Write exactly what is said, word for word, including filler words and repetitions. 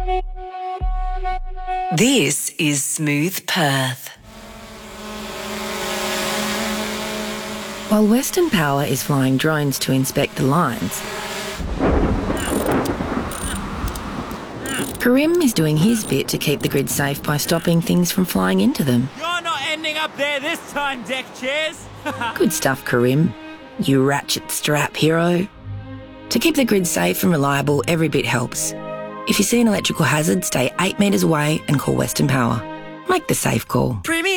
This is Smooth Perth. While Western Power is flying drones to inspect the lines, Karim is doing his bit to keep the grid safe by stopping things from flying into them. You're not ending up there this time, deck chairs. Good stuff, Karim. You ratchet strap hero. To keep the grid safe and reliable, every bit helps. If you see an electrical hazard, stay eight metres away and call Western Power. Make the safe call. Premium